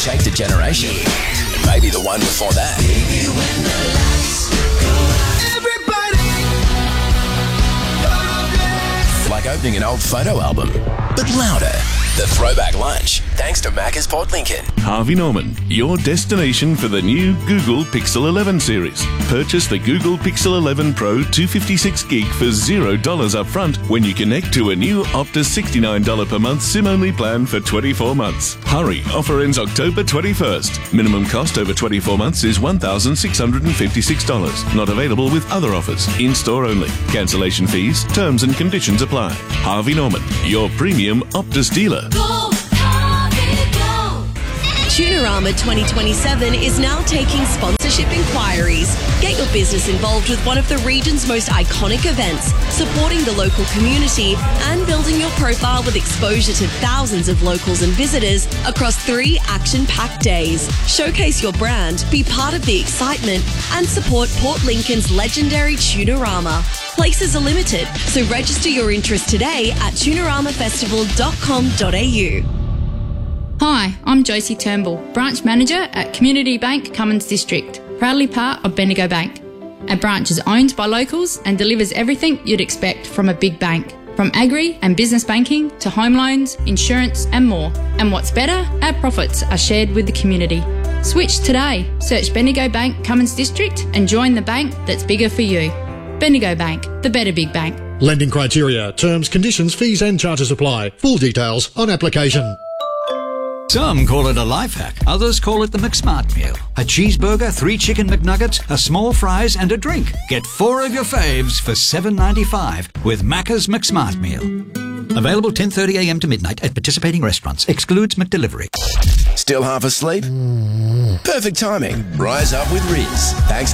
Shake the generation. And maybe the one before that. Like opening an old photo album, but louder. The Throwback Lunch, thanks to Macca's Port Lincoln. Harvey Norman, your destination for the new Google Pixel 11 series. Purchase the Google Pixel 11 Pro 256 gig for $0 up front when you connect to a new Optus $69 per month SIM-only plan for 24 months. Hurry, offer ends October 21st. Minimum cost over 24 months is $1,656. Not available with other offers. In-store only. Cancellation fees, terms and conditions apply. Harvey Norman, your premium Optus dealer. Go, Harvey, go. Tunarama 2027 is now taking sponsorship inquiries. Get your business involved with one of the region's most iconic events, supporting the local community and building your profile with exposure to thousands of locals and visitors across 3 action-packed days. Showcase your brand, be part of the excitement and support Port Lincoln's legendary Tunarama. Places are limited, so register your interest today at tunaramafestival.com.au. Hi, I'm Josie Turnbull, Branch Manager at Community Bank Cummins District, proudly part of Bendigo Bank. Our branch is owned by locals and delivers everything you'd expect from a big bank, from agri and business banking to home loans, insurance and more. And what's better, our profits are shared with the community. Switch today. Search Bendigo Bank Cummins District and join the bank that's bigger for you. Bendigo Bank, the better big bank. Lending criteria, terms, conditions, fees and charges apply. Full details on application. Some call it a life hack, others call it the McSmart meal. A cheeseburger, 3 chicken McNuggets, a small fries and a drink. Get 4 of your faves for $7.95 with Macca's McSmart meal. Available 10:30am to midnight at participating restaurants. Excludes McDelivery. Still half asleep? Perfect timing. Rise up with Riz. Thanks